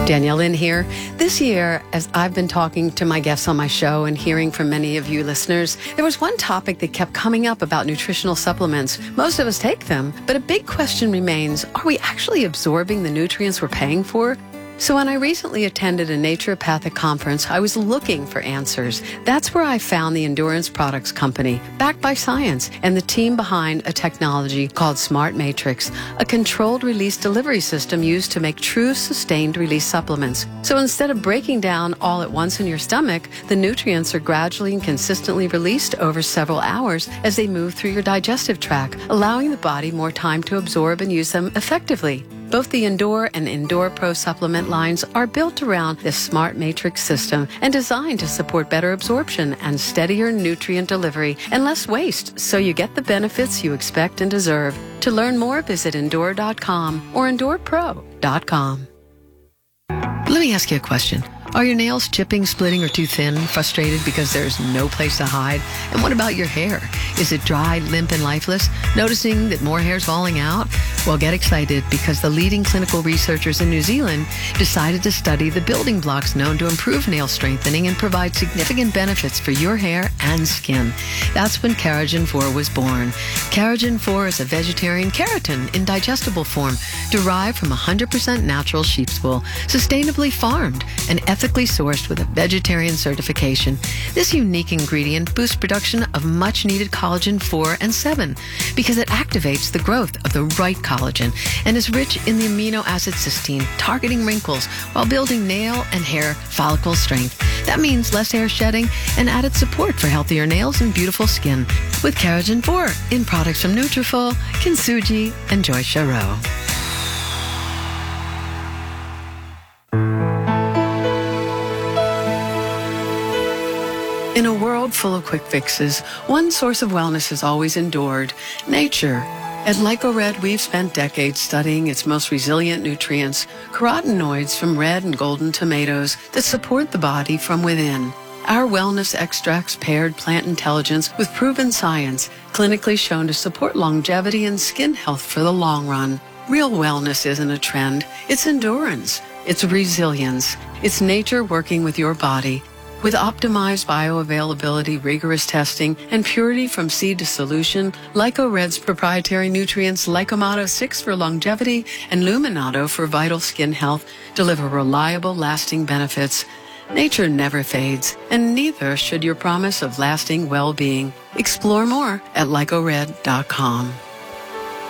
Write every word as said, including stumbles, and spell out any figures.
Danielle Lynn here. This year, as I've been talking to my guests on my show and hearing from many of you listeners, there was one topic that kept coming up about nutritional supplements. Most of us take them, but a big question remains, are we actually absorbing the nutrients we're paying for? So when I recently attended a naturopathic conference, I was looking for answers. That's where I found the Endurance Products Company, backed by science, and the team behind a technology called Smart Matrix, a controlled release delivery system used to make true sustained release supplements. So instead of breaking down all at once in your stomach, the nutrients are gradually and consistently released over several hours as they move through your digestive tract, allowing the body more time to absorb and use them effectively. Both the Endure and Endure Pro supplement lines are built around this Smart Matrix system and designed to support better absorption and steadier nutrient delivery and less waste, so you get the benefits you expect and deserve. To learn more, visit endure dot com or endure pro dot com. Let me ask you a question. Are your nails chipping, splitting, or too thin, frustrated because there's no place to hide? And what about your hair? Is it dry, limp, and lifeless? Noticing that more hair's falling out? Well, get excited because the leading clinical researchers in New Zealand decided to study the building blocks known to improve nail strengthening and provide significant benefits for your hair and skin. That's when Keragen four was born. Keragen four is a vegetarian keratin in digestible form, derived from one hundred percent natural sheep's wool, sustainably farmed, and ethically sourced with a vegetarian certification. This unique ingredient boosts production of much-needed collagen four and seven because it activates the growth of the right collagen and is rich in the amino acid cysteine, targeting wrinkles while building nail and hair follicle strength. That means less hair shedding and added support for healthier nails and beautiful skin. With Keragen four in products from Nutrafol, Kintsugi, and Joy Charo. In a world full of quick fixes, one source of wellness has always endured: nature. At LycoRed, we've spent decades studying its most resilient nutrients, carotenoids from red and golden tomatoes that support the body from within. Our wellness extracts paired plant intelligence with proven science, clinically shown to support longevity and skin health for the long run. Real wellness isn't a trend, it's endurance, it's resilience, it's nature working with your body. With optimized bioavailability, rigorous testing, and purity from seed to solution, LycoRed's proprietary nutrients Lycomato six for longevity and Luminato for vital skin health deliver reliable, lasting benefits. Nature never fades, and neither should your promise of lasting well-being. Explore more at lycored dot com.